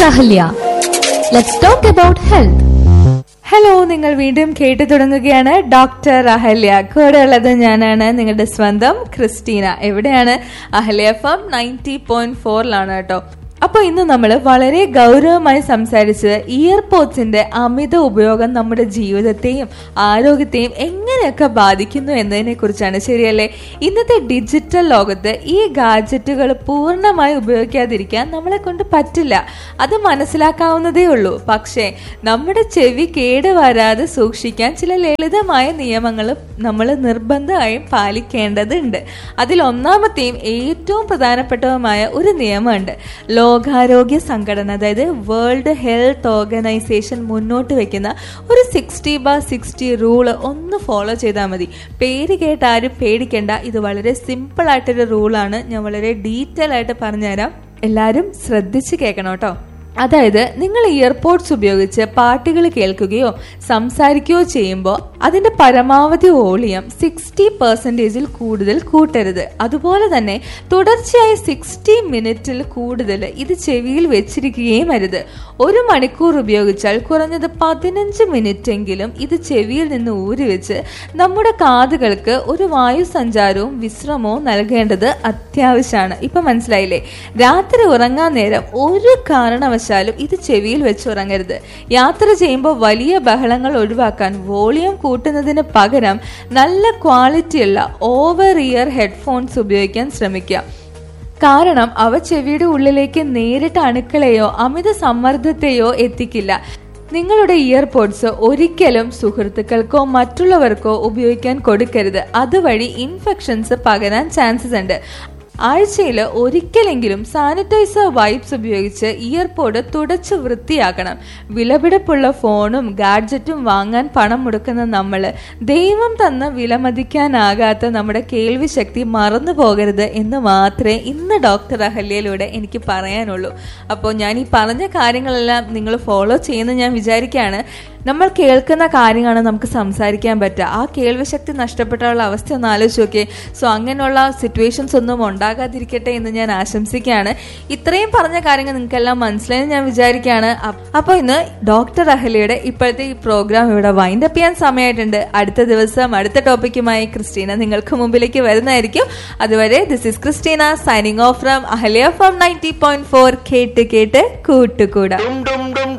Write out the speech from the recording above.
Ahalya. Let's talk about health. Hello, നിങ്ങൾ വീണ്ടും കേട്ടു തുടങ്ങുകയാണ് ഡോക്ടർ അഹല്യ. കൂടെ ഉള്ളത് ഞാനാണ് നിങ്ങളുടെ സ്വന്തം ക്രിസ്റ്റീന. എവിടെയാണ്? അഹല്യ FM 90.4 കേട്ടോ. അപ്പൊ ഇന്ന് നമ്മൾ വളരെ ഗൗരവമായി സംസാരിച്ചത് ഇയർപോഡ്സിന്റെ അമിത ഉപയോഗം നമ്മുടെ ജീവിതത്തെയും ആരോഗ്യത്തെയും എങ്ങനെയൊക്കെ ബാധിക്കുന്നു എന്നതിനെ കുറിച്ചാണ്. ശരിയല്ലേ? ഇന്നത്തെ ഡിജിറ്റൽ ലോകത്ത് ഈ ഗാഡ്ജറ്റുകൾ പൂർണ്ണമായി ഉപയോഗിക്കാതിരിക്കാൻ നമ്മളെ കൊണ്ട് പറ്റില്ല. അത് മനസ്സിലാക്കാവുന്നതേ ഉള്ളൂ. പക്ഷേ നമ്മുടെ ചെവി കേടുവരാതെ സൂക്ഷിക്കാൻ ചില ലളിതമായ നിയമങ്ങൾ നമ്മൾ നിർബന്ധമായും പാലിക്കേണ്ടതുണ്ട്. അതിൽ ഒന്നാമത്തെയും ഏറ്റവും പ്രധാനപ്പെട്ടതുമായ ഒരു നിയമമുണ്ട്. ലോകാരോഗ്യ സംഘടന, അതായത് വേൾഡ് ഹെൽത്ത് ഓർഗനൈസേഷൻ മുന്നോട്ട് വെക്കുന്ന ഒരു 60/60 റൂള് ഒന്ന് ഫോളോ ചെയ്താൽ മതി. പേര് കേട്ട് ആരും പേടിക്കേണ്ട. ഇത് വളരെ സിമ്പിൾ ആയിട്ടൊരു റൂളാണ്. ഞാൻ വളരെ ഡീറ്റെയിൽ ആയിട്ട് പറഞ്ഞുതരാം. എല്ലാവരും ശ്രദ്ധിച്ച് കേൾക്കണം കേട്ടോ. അതായത്, നിങ്ങൾ ഇയർപോഡ്സ് ഉപയോഗിച്ച് പാട്ടുകൾ കേൾക്കുകയോ സംസാരിക്കുകയോ ചെയ്യുമ്പോൾ അതിന്റെ പരമാവധി വോളിയം 60% കൂടുതൽ കൂട്ടരുത്. അതുപോലെ തന്നെ തുടർച്ചയായി 60 മിനിറ്റിൽ കൂടുതൽ ഇത് ചെവിയിൽ വെച്ചിരിക്കുകയും അരുത്. 1 മണിക്കൂർ ഉപയോഗിച്ചാൽ കുറഞ്ഞത് 15 മിനിറ്റെങ്കിലും ഇത് ചെവിയിൽ നിന്ന് ഊരിവെച്ച് നമ്മുടെ കാതുകൾക്ക് ഒരു വായു സഞ്ചാരവും വിശ്രമവും നൽകേണ്ടത് അത്യാവശ്യമാണ്. ഇപ്പൊ മനസ്സിലായില്ലേ? രാത്രി ഉറങ്ങാൻ നേരം ഒരു കാരണവശാലും ഇത് ചെവിയിൽ വെച്ച് ഉറങ്ങരുത്. യാത്ര ചെയ്യുമ്പോൾ വലിയ ബഹളങ്ങൾ ഒഴിവാക്കാൻ വോളിയം കൂട്ടുന്നതിന് പകരം നല്ല ക്വാളിറ്റിയുള്ള ഓവർ ഇയർ ഹെഡ്ഫോൺസ് ഉപയോഗിക്കാൻ ശ്രമിക്കുക. കാരണം അവ ചെവിയുടെ ഉള്ളിലേക്ക് നേരിട്ട് അണുക്കളെയോ അമിത സമ്മർദ്ദത്തെയോ എത്തിക്കില്ല. നിങ്ങളുടെ ഇയർപോഡ്സ് ഒരിക്കലും സുഹൃത്തുക്കൾക്കോ മറ്റുള്ളവർക്കോ ഉപയോഗിക്കാൻ കൊടുക്കരുത്. അതുവഴി ഇൻഫെക്ഷൻസ് പകരാൻ ചാൻസസ് ഉണ്ട്. ആഴ്ചയിൽ ഒരിക്കലെങ്കിലും സാനിറ്റൈസർ വൈപ്സ് ഉപയോഗിച്ച് ഇയർപോഡ് തുടച്ച് വൃത്തിയാക്കണം. വിലപിടിപ്പുള്ള ഫോണും ഗാഡ്ജറ്റും വാങ്ങാൻ പണം മുടക്കുന്ന നമ്മൾ ദൈവം തന്ന വിലമതിക്കാനാകാത്ത നമ്മുടെ കേൾവി ശക്തി മറന്നു പോകരുത് എന്ന് മാത്രമേ ഇന്ന് ഡോക്ടർ അഹല്യയിലൂടെ എനിക്ക് പറയാനുള്ളൂ. അപ്പോൾ ഞാൻ ഈ പറഞ്ഞ കാര്യങ്ങളെല്ലാം നിങ്ങൾ ഫോളോ ചെയ്യുന്ന ഞാൻ വിചാരിക്കുകയാണ്. നമ്മൾ കേൾക്കുന്ന കാര്യങ്ങളാണ് നമുക്ക് സംസാരിക്കാൻ പറ്റുക. ആ കേൾവി ശക്തി നഷ്ടപ്പെട്ടുള്ള അവസ്ഥ ഒന്ന് ആലോചിച്ച് നോക്കിയേ. സോ അങ്ങനെയുള്ള സിറ്റുവേഷൻസ് ഒന്നും ഉണ്ടാകാതിരിക്കട്ടെ എന്ന് ഞാൻ ആശംസിക്കുകയാണ്. ഇത്രയും പറഞ്ഞ കാര്യങ്ങൾ നിങ്ങൾക്കെല്ലാം മനസ്സിലായെന്ന് ഞാൻ വിചാരിക്കുകയാണ്. അപ്പോൾ ഇന്ന് ഡോക്ടർ അഹല്യയുടെ ഇപ്പോഴത്തെ ഈ പ്രോഗ്രാം ഇവിടെ വൈൻഡ് അപ്പ് ചെയ്യാൻ സമയമായിട്ടുണ്ട്. അടുത്ത ദിവസം അടുത്ത ടോപ്പിക്കുമായി ക്രിസ്റ്റീന നിങ്ങൾക്ക് മുമ്പിലേക്ക് വരുന്നതായിരിക്കും. അതുവരെ this is Christina signing off from Ahalya FM 90.4. കേട്ട് കേട്ട് കൂട്ടുകൂടാം.